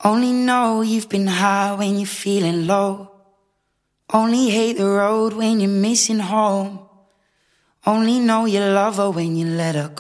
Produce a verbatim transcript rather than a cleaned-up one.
Only know you've been high when you're feeling low. Only hate the road when you're missing home. Only know you love her when you let her go.